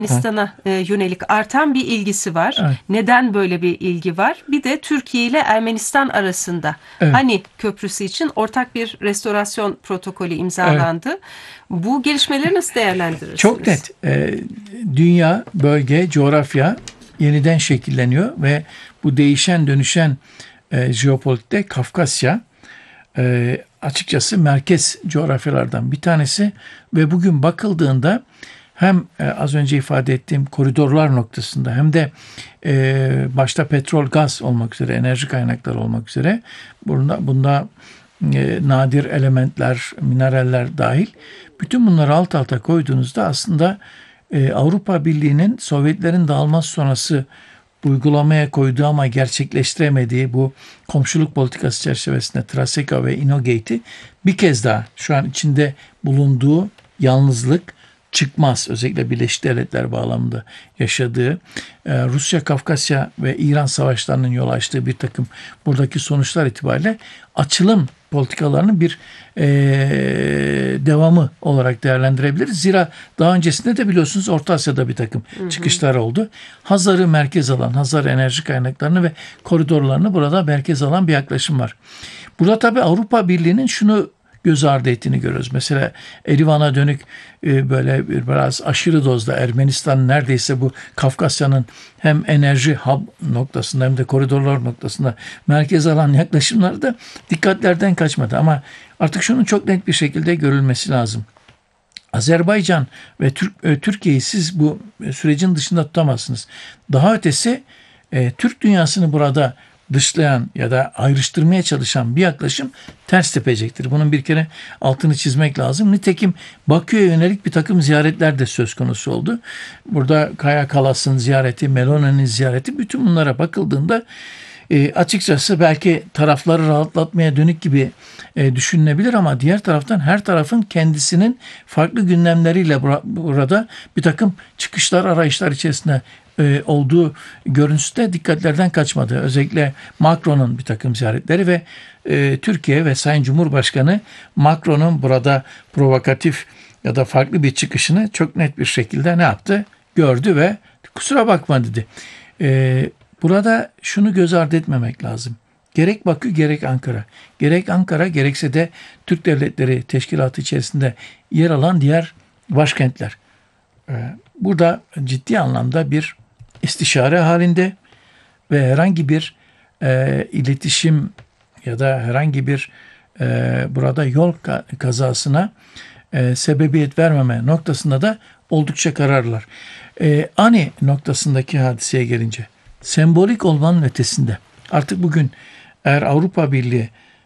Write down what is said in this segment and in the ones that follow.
Ermenistan'a yönelik artan bir ilgisi var. Evet. Neden böyle bir ilgi var? Bir de Türkiye ile Ermenistan arasında Evet. Ani Köprüsü için ortak bir restorasyon protokolü imzalandı. Evet. Bu gelişmeleri nasıl değerlendirirsiniz? Çok net. Dünya, bölge, coğrafya yeniden şekilleniyor ve bu değişen dönüşen jeopolitikte Kafkasya açıkçası merkez coğrafyalardan bir tanesi ve bugün bakıldığında hem az önce ifade ettiğim koridorlar noktasında hem de başta petrol, gaz olmak üzere, enerji kaynakları olmak üzere bunda nadir elementler, mineraller dahil bütün bunları alt alta koyduğunuzda aslında Avrupa Birliği'nin Sovyetlerin dağılması sonrası uygulamaya koyduğu ama gerçekleştiremediği bu komşuluk politikası çerçevesinde Traseka ve Inogate'i bir kez daha şu an içinde bulunduğu yalnızlık çıkmaz. Özellikle Birleşik Devletler bağlamında yaşadığı Rusya, Kafkasya ve İran savaşlarının yol açtığı bir takım buradaki sonuçlar itibariyle açılım politikalarının bir devamı olarak değerlendirebiliriz. Zira daha öncesinde de biliyorsunuz Orta Asya'da bir takım çıkışlar oldu. Hazar'ı merkez alan, Hazar enerji kaynaklarını ve koridorlarını burada merkez alan bir yaklaşım var. Burada tabii Avrupa Birliği'nin şunu göz ardı ettiğini görüyoruz. Mesela Erivan'a dönük böyle biraz aşırı dozda Ermenistan neredeyse bu Kafkasya'nın hem enerji hub noktasında hem de koridorlar noktasında merkez alan yaklaşımları da dikkatlerden kaçmadı. Ama artık şunun çok net bir şekilde görülmesi lazım. Azerbaycan ve Türkiye'yi siz bu sürecin dışında tutamazsınız. Daha ötesi Türk dünyasını burada dışlayan ya da ayrıştırmaya çalışan bir yaklaşım ters tepecektir. Bunun bir kere altını çizmek lazım. Nitekim Bakü'ye yönelik bir takım ziyaretler de söz konusu oldu. Burada Kaja Kallas'ın ziyareti, Meloni'nin ziyareti, bütün bunlara bakıldığında açıkçası belki tarafları rahatlatmaya dönük gibi düşünülebilir ama diğer taraftan her tarafın kendisinin farklı gündemleriyle burada bir takım çıkışlar, arayışlar içerisinde olduğu görüntüsü de dikkatlerden kaçmadı. Özellikle Macron'un bir takım ziyaretleri ve Türkiye ve Sayın Cumhurbaşkanı Macron'un burada provokatif ya da farklı bir çıkışını çok net bir şekilde ne yaptı? Gördü ve kusura bakma dedi. Burada şunu göz ardı etmemek lazım. Gerek Bakü gerek Ankara. Gerek Ankara gerekse de Türk Devletleri Teşkilatı içerisinde yer alan diğer başkentler. Burada ciddi anlamda bir istişare halinde ve herhangi bir iletişim ya da herhangi bir burada yol kazasına sebebiyet vermeme noktasında da oldukça kararlılar. Ani noktasındaki hadiseye gelince sembolik olmanın ötesinde artık bugün eğer Avrupa Birliği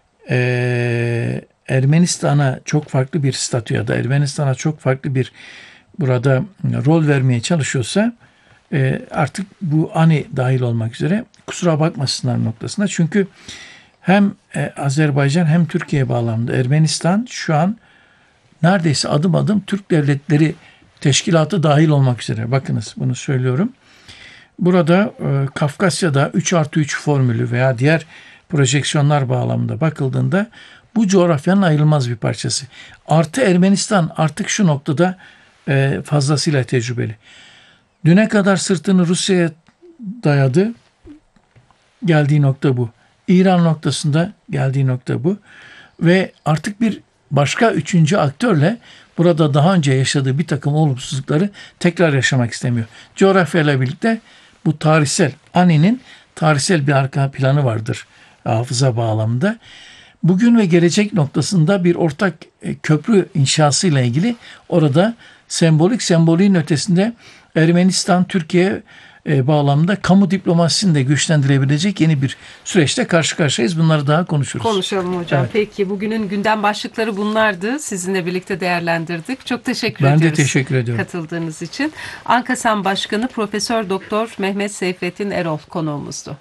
Ermenistan'a çok farklı bir statü ya da Ermenistan'a çok farklı bir burada rol vermeye çalışıyorsa artık bu Ani dahil olmak üzere kusura bakmasınlar noktasında. Çünkü hem Azerbaycan hem Türkiye bağlamında Ermenistan şu an neredeyse adım adım Türk Devletleri Teşkilatı dahil olmak üzere. Bakınız bunu söylüyorum. Burada Kafkasya'da 3+3 formülü veya diğer projeksiyonlar bağlamında bakıldığında bu coğrafyanın ayrılmaz bir parçası. Artı Ermenistan artık şu noktada fazlasıyla tecrübeli. Düne kadar sırtını Rusya'ya dayadı. Geldiği nokta bu. İran noktasında geldiği nokta bu. Ve artık bir başka üçüncü aktörle burada daha önce yaşadığı bir takım olumsuzlukları tekrar yaşamak istemiyor. Coğrafyayla birlikte bu tarihsel, Ani'nin tarihsel bir arka planı vardır hafıza bağlamında. Bugün ve gelecek noktasında bir ortak köprü inşasıyla ilgili orada sembolün ötesinde Ermenistan, Türkiye bağlamında kamu diplomasisini de güçlendirebilecek yeni bir süreçte karşı karşıyayız. Bunları daha konuşuruz. Konuşalım hocam. Evet. Peki bugünün gündem başlıkları bunlardı. Sizinle birlikte değerlendirdik. Çok teşekkür ediyoruz. Ben de teşekkür ediyorum. Katıldığınız için. ANKASAM Başkanı Profesör Doktor Mehmet Seyfettin Erol konuğumuzdu.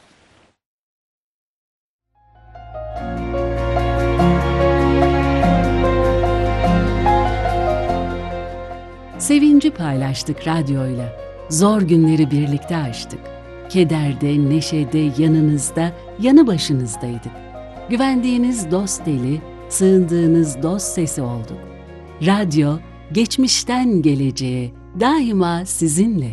Sevinci paylaştık radyoyla. Zor günleri birlikte aştık. Kederde, neşede, yanınızda, yanı başınızdaydık. Güvendiğiniz dost eli, sığındığınız dost sesi olduk. Radyo, geçmişten geleceğe, daima sizinle.